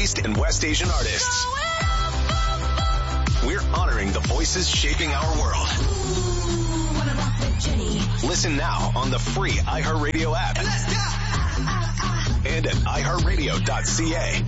East and West Asian artists. We're honoring the voices shaping our world. Listen now on the free iHeartRadio app. And at iHeartRadio.ca.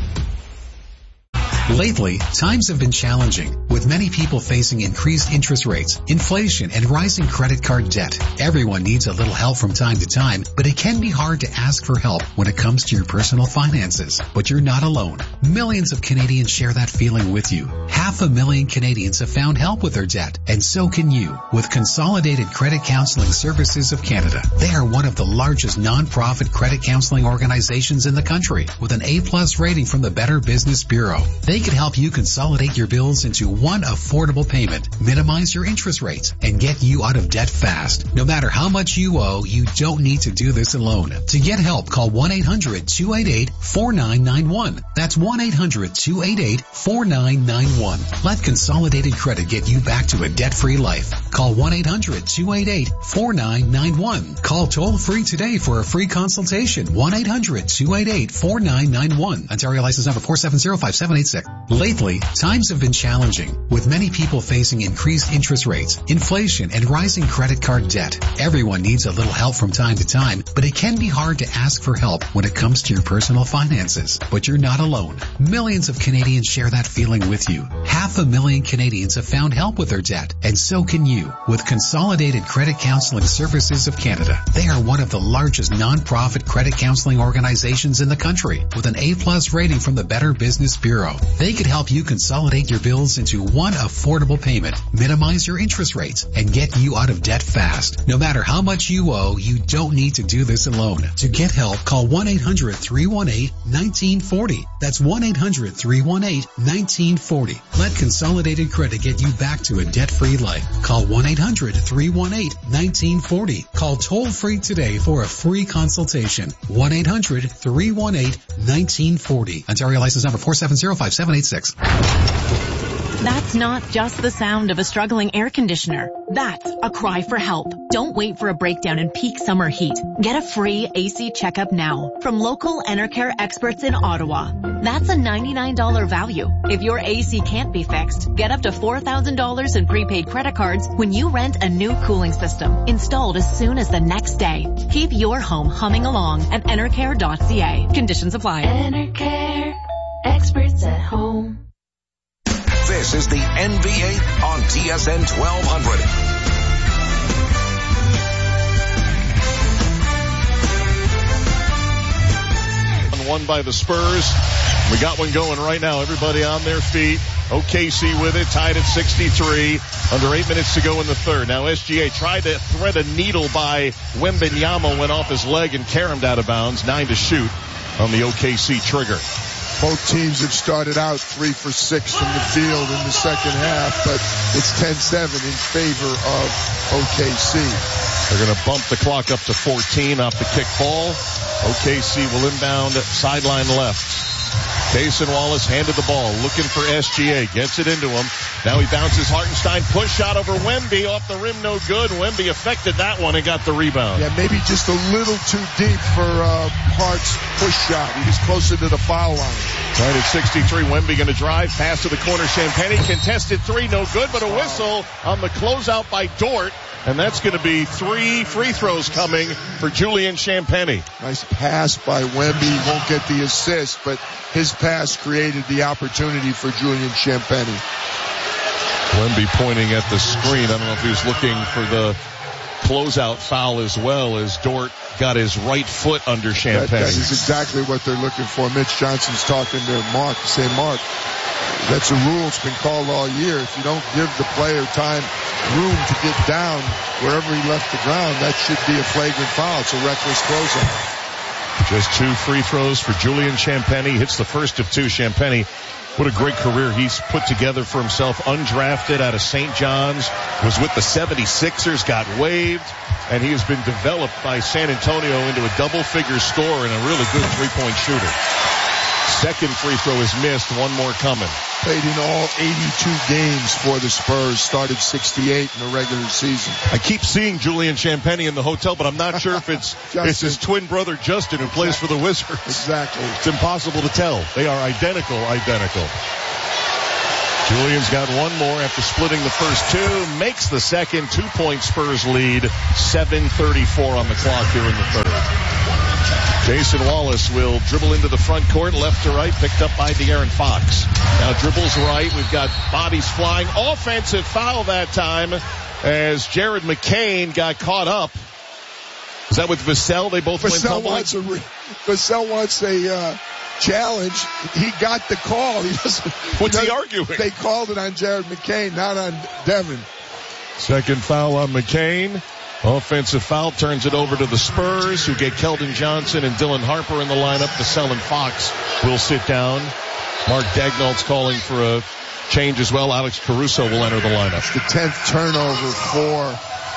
Lately, times have been challenging, with many people facing increased interest rates, inflation, and rising credit card debt. Everyone needs a little help from time to time, but it can be hard to ask for help when it comes to your personal finances. But you're not alone. Millions of Canadians share that feeling with you. 500,000 Canadians have found help with their debt, and so can you, with Consolidated Credit Counseling Services of Canada. They are one of the largest non-profit credit counseling organizations in the country, with an A+ rating from the Better Business Bureau. They can help you consolidate your bills into one affordable payment, minimize your interest rates, and get you out of debt fast. No matter how much you owe, you don't need to do this alone. To get help, call 1-800-288-4991. That's 1-800-288-4991. Let Consolidated Credit get you back to a debt-free life. Call 1-800-288-4991. Call toll-free today for a free consultation. 1-800-288-4991. Ontario license number 4705786. Lately, times have been challenging, with many people facing increased interest rates, inflation, and rising credit card debt. Everyone needs a little help from time to time, but it can be hard to ask for help when it comes to your personal finances. But you're not alone. Millions of Canadians share that feeling with you. 500,000 Canadians have found help with their debt, and so can you, with Consolidated Credit Counseling Services of Canada. They are one of the largest non-profit credit counseling organizations in the country, with an A+ rating from the Better Business Bureau. They could help you consolidate your bills into one affordable payment, minimize your interest rates, and get you out of debt fast. No matter how much you owe, you don't need to do this alone. To get help, call 1-800-318-1940. That's 1-800-318-1940. Let Consolidated Credit get you back to a debt-free life. Call 1-800-318-1940. Call toll-free today for a free consultation. 1-800-318-1940. Ontario license number 4705786. That's not just the sound of a struggling air conditioner. That's a cry for help. Don't wait for a breakdown in peak summer heat. Get a free AC checkup now from local Enercare experts in Ottawa. That's a $99 value. If your AC can't be fixed, get up to $4,000 in prepaid credit cards when you rent a new cooling system, installed as soon as the next day. Keep your home humming along at enercare.ca. Conditions apply. Enercare, experts at home. This is the NBA on TSN 1200. Won by the Spurs. We got one going right now. Everybody on their feet. OKC with it, tied at 63. Under 8 minutes to go in the third. Now SGA tried to thread a needle by Wembanyama, went off his leg and caromed out of bounds. 9 to shoot on the OKC trigger. Both teams have started out 3 for 6 from the field in the second half, but it's 10-7 in favor of OKC. They're going to bump the clock up to 14 off the kick ball. OKC will inbound sideline left. Cason Wallace handed the ball, looking for SGA, gets it into him. Now he bounces Hartenstein, push shot over Wemby, off the rim, no good. Wemby affected that one and got the rebound. Yeah, maybe just a little too deep for Hart's push shot. He was closer to the foul line. Right at 63, Wemby going to drive, pass to the corner, Champagnie, contested three, no good, but a whistle on the closeout by Dort. And that's going to be 3 free throws coming for Julian Champagnie. Nice pass by Wemby. He won't get the assist, but his pass created the opportunity for Julian Champagnie. Wemby pointing at the screen. I don't know if he was looking for the closeout foul as well, as Dort got his right foot under Champagnie. That is exactly what they're looking for. Mitch Johnson's talking to Mark, say, Mark, that's a rule. It's been called all year. If you don't give the player room to get down wherever he left the ground, that should be a flagrant foul. It's a reckless closeout. Just 2 free throws for Julian Champagnie. Hits the first of 2. Champagnie, what a great career he's put together for himself. Undrafted out of St. John's, was with the 76ers, got waived, and he has been developed by San Antonio into a double-figure scorer and a really good three-point shooter. Second free throw is missed. One more coming. Played in all 82 games for the Spurs. Started 68 in the regular season. I keep seeing Julian Champagnie in the hotel, but I'm not sure if it's his twin brother Justin who plays for the Wizards. Exactly. It's impossible to tell. They are identical. Julian's got one more after splitting the first two. Makes the second. 2-point Spurs lead. 7:34 on the clock here in the third. Jason Wallace will dribble into the front court, left to right, picked up by De'Aaron Fox. Now dribbles right. We've got bodies flying. Offensive foul that time as Jared McCain got caught up. Is that with Vassell? They both went public? Vassell wants a challenge. He got the call. What's he arguing? They called it on Jared McCain, not on Devin. Second foul on McCain. Offensive foul turns it over to the Spurs, who get Keldon Johnson and Dylan Harper in the lineup. Vassell and Fox will sit down. Mark Dagnall's calling for a change as well. Alex Caruso will enter the lineup. It's the 10th turnover for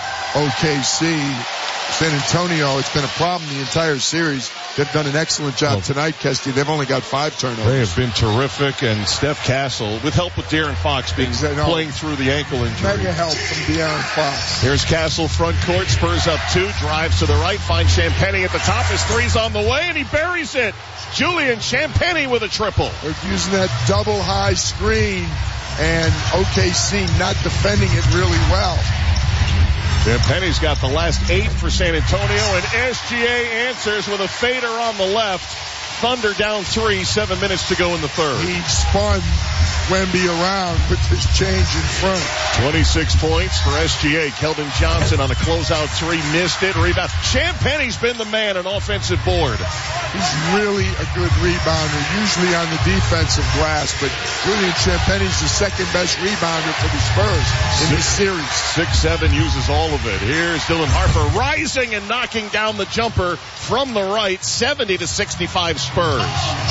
OKC. San Antonio, it's been a problem the entire series. They've done an excellent job tonight, Kesty. They've only got 5 turnovers. They have been terrific, and Steph Castle, with help with De'Aaron Fox, playing through the ankle injury. Mega help from De'Aaron Fox. Here's Castle, front court. Spurs up 2, drives to the right, finds Champagnie at the top. His three's on the way, and he buries it. Julian Champagnie with a triple. They're using that double high screen, and OKC not defending it really well. Champagnie's got the last 8 for San Antonio, and SGA answers with a fader on the left. Thunder down 3, 7 minutes to go in the third. He spun Wemby around with his change in front. 26 points for SGA. Keldon Johnson on a closeout 3, missed it. Rebound. Champagnie's been the man on offensive board. He's really a good rebounder, usually on the defensive glass, but Julian Champagnie's the second best rebounder for the Spurs in this series. 6'7", uses all of it. Here's Dylan Harper rising and knocking down the jumper from the right. 70-65 Spurs.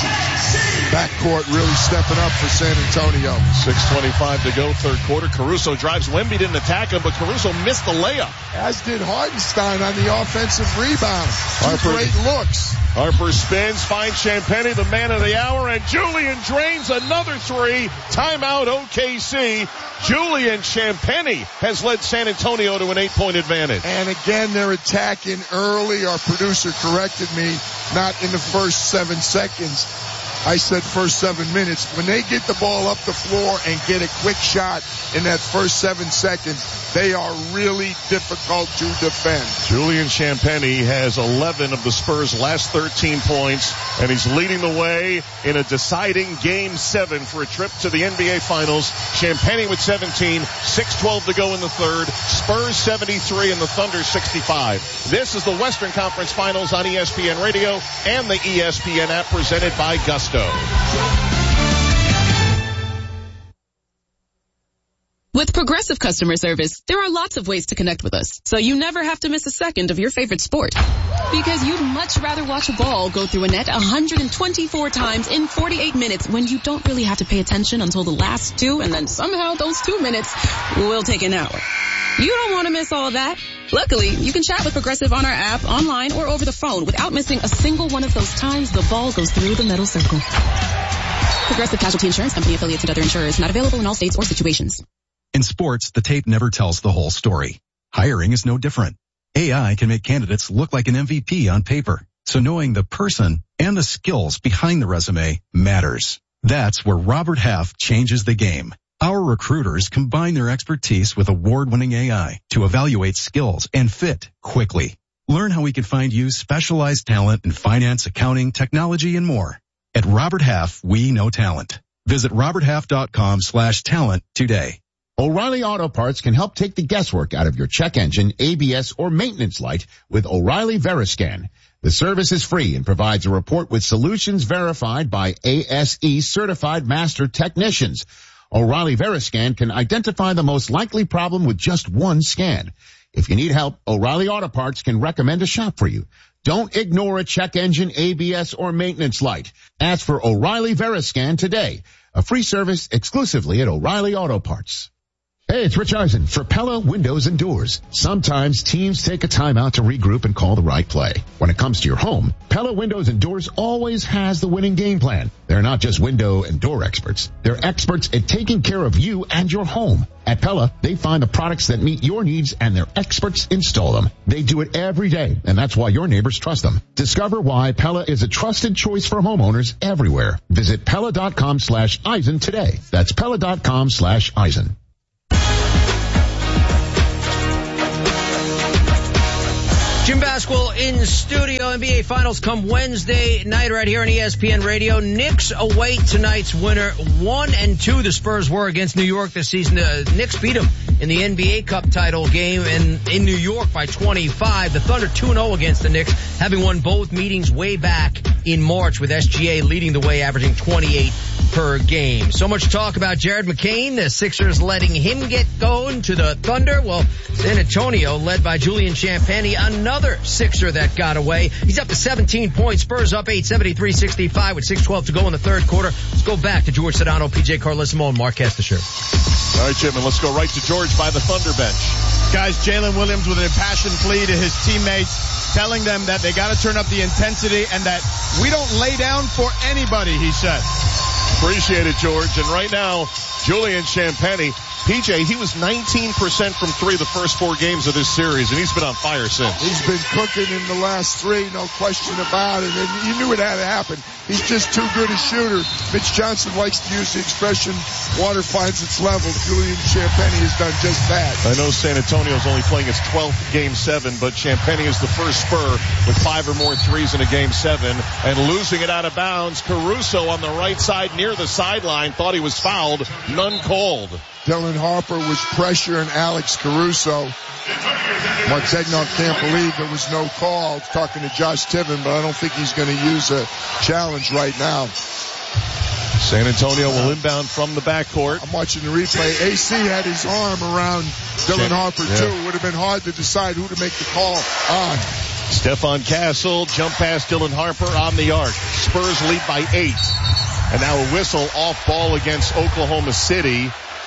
Backcourt really stepping up for San Antonio. 6:25 to go, third quarter. Caruso drives. Wemby didn't attack him, but Caruso missed the layup. As did Hartenstein on the offensive rebound. Great looks. Harper spins, finds Champagnie, the man of the hour, and Julian drains another 3. Timeout OKC. Julian Champagnie has led San Antonio to an 8-point advantage. And again, they're attacking early. Our producer corrected me, not in the first 7 seconds. I said first 7 minutes. When they get the ball up the floor and get a quick shot in that first 7 seconds, they are really difficult to defend. Julian Champagnie has 11 of the Spurs' last 13 points, and he's leading the way in a deciding Game 7 for a trip to the NBA Finals. Champagnie with 17, 6:12 to go in the third. Spurs 73 and the Thunder 65. This is the Western Conference Finals on ESPN Radio and the ESPN app, presented by Gusto. With Progressive customer service, there are lots of ways to connect with us, so you never have to miss a second of your favorite sport. Because you'd much rather watch a ball go through a net 124 times in 48 minutes when you don't really have to pay attention until the last 2, and then somehow those 2 minutes will take an hour. You don't want to miss all that. Luckily, you can chat with Progressive on our app, online, or over the phone without missing a single one of those times the ball goes through the metal circle. Progressive Casualty Insurance Company, affiliates, and other insurers. Not available in all states or situations. In sports, the tape never tells the whole story. Hiring is no different. AI can make candidates look like an MVP on paper. So knowing the person and the skills behind the resume matters. That's where Robert Half changes the game. Our recruiters combine their expertise with award-winning AI to evaluate skills and fit quickly. Learn how we can find you specialized talent in finance, accounting, technology, and more. At Robert Half, we know talent. Visit roberthalf.com/talent today. O'Reilly Auto Parts can help take the guesswork out of your check engine, ABS, or maintenance light with O'Reilly Veriscan. The service is free and provides a report with solutions verified by ASE certified master technicians. O'Reilly Veriscan can identify the most likely problem with just one scan. If you need help, O'Reilly Auto Parts can recommend a shop for you. Don't ignore a check engine, ABS, or maintenance light. Ask for O'Reilly Veriscan today. A free service exclusively at O'Reilly Auto Parts. Hey, it's Rich Eisen for Pella Windows and Doors. Sometimes teams take a timeout to regroup and call the right play. When it comes to your home, Pella Windows and Doors always has the winning game plan. They're not just window and door experts. They're experts at taking care of you and your home. At Pella, they find the products that meet your needs and their experts install them. They do it every day, and that's why your neighbors trust them. Discover why Pella is a trusted choice for homeowners everywhere. Visit Pella.com/Eisen today. That's Pella.com/Eisen. Jim Basquill in studio. NBA Finals come Wednesday night right here on ESPN Radio. Knicks await tonight's winner. 1-2 the Spurs were against New York this season. The Knicks beat them in the NBA Cup title game in New York by 25. The Thunder 2-0 against the Knicks, having won both meetings way back in March, with SGA leading the way, averaging 28 per game. So much talk about Jared McCain, the Sixers letting him get going to the Thunder. Well, San Antonio, led by Julian Champagnie, another Sixer that got away. He's up to 17 points. Spurs up 8, 73-65 with 6:12 to go in the third quarter. Let's go back to George Sedano, PJ Carlesimo, and Mark Castasher. All right, Jim, and let's go right to George by the Thunder bench. Guys, Jalen Williams with an impassioned plea to his teammates, telling them that they got to turn up the intensity and that we don't lay down for anybody, he said. Appreciate it, George. And right now, Julian Champagnie, PJ, he was 19% from three the first 4 games of this series, and he's been on fire since. He's been cooking in the last 3, no question about it. And you knew it had to happen. He's just too good a shooter. Mitch Johnson likes to use the expression, water finds its level. Julian Champagnie has done just that. I know San Antonio's only playing its 12th Game 7, but Champagnie is the first Spur with 5 or more threes in a Game 7, and losing it out of bounds. Caruso on the right side near the sideline thought he was fouled. None called. Dylan Harper was pressuring Alex Caruso. Mark Zegnoff can't believe there was no call. Talking to Josh Tiven, but I don't think he's going to use a challenge right now. San Antonio will inbound from the backcourt. I'm watching the replay. AC had his arm around Dylan Harper, too. It would have been hard to decide who to make the call on. Stephon Castle, jump past Dylan Harper on the arc. Spurs lead by 8. And now a whistle off ball against Oklahoma City.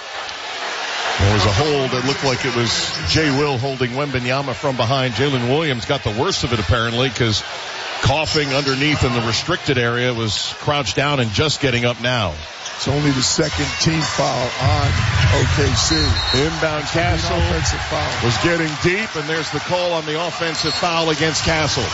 There was a hold that looked like it was Jay Will holding Wembanyama from behind. Jalen Williams got the worst of it apparently, because coughing underneath in the restricted area, was crouched down and just getting up now. It's only the second team foul on OKC. Inbound Castle was getting deep, and there's the call on the offensive foul against Castle.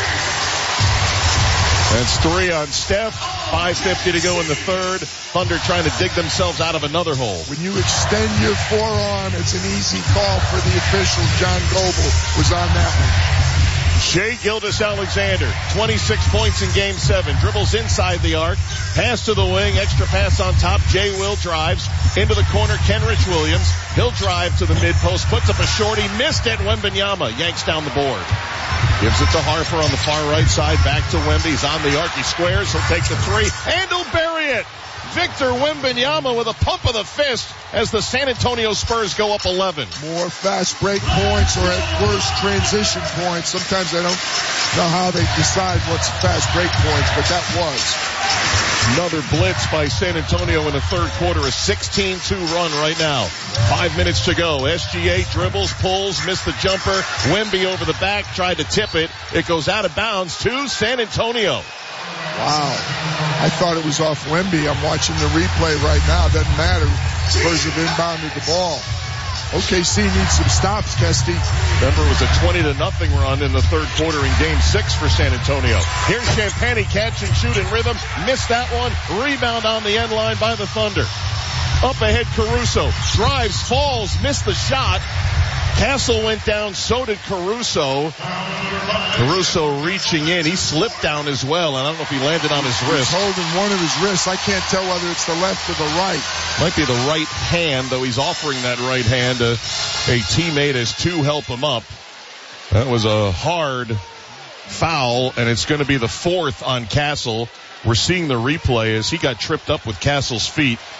That's 3 on Steph. 5:50 to go in the third. Thunder trying to dig themselves out of another hole. When you extend your forearm, it's an easy call for the official. John Goble was on that one. Shai Gilgeous-Alexander, 26 points in Game 7. Dribbles inside the arc. Pass to the wing. Extra pass on top. Jay Will drives into the corner. Kenrich Williams. He'll drive to the mid-post. Puts up a shorty. Missed it. Wembanyama yanks down the board. Gives it to Harper on the far right side. Back to Wemby. He's on the arc. He squares. He'll take the 3. And he'll bury it. Victor Wembanyama with a pump of the fist as the San Antonio Spurs go up 11. More fast break points, or at worst transition points. Sometimes I don't know how they decide what's fast break points, but that was. Another blitz by San Antonio in the third quarter. A 16-2 run right now. 5 minutes to go. SGA dribbles, pulls, missed the jumper. Wemby over the back, tried to tip it. It goes out of bounds to San Antonio. Wow. I thought it was off Wemby. I'm watching the replay right now. Doesn't matter. Spurs have inbounded the ball. OKC needs some stops, Kesty. Remember, it was a 20-0 run in the third quarter in Game 6 for San Antonio. Here's Champagnie, catch and shoot in rhythm. Missed that one. Rebound on the end line by the Thunder. Up ahead, Caruso. Drives, falls, missed the shot. Castle went down, so did Caruso. Caruso reaching in. He slipped down as well, and I don't know if he landed on his wrist. He's holding one of his wrists. I can't tell whether it's the left or the right. Might be the right hand, though he's offering that right hand to a teammate as two help him up. That was a hard foul, and it's going to be the 4th on Castle. We're seeing the replay as he got tripped up with Castle's feet.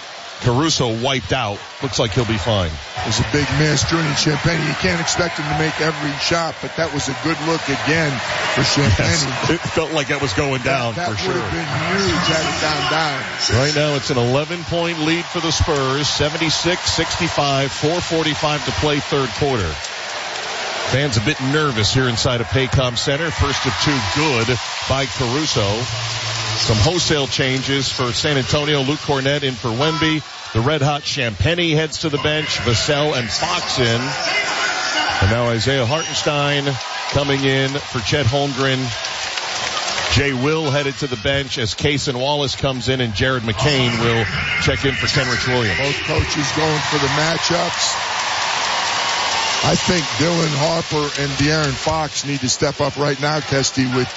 Caruso wiped out. Looks like he'll be fine. There's a big miss. Jordan Champagnie, you can't expect him to make every shot, but that was a good look again for Champagnie. Yes, it felt like that was going down that for sure. That would have been huge had it gone down. Right now it's an 11-point lead for the Spurs, 76-65, 4:45 to play third quarter. Fans a bit nervous here inside of Paycom Center. First of two good by Caruso. Some wholesale changes for San Antonio. Luke Cornett in for Wemby. The red-hot Champagnie heads to the bench. Vassell and Fox in. And now Isaiah Hartenstein coming in for Chet Holmgren. Jay Will headed to the bench as Cason Wallace comes in, and Jared McCain will check in for Kenrich Williams. Both coaches going for the matchups. I think Dylan Harper and De'Aaron Fox need to step up right now, Kesty, with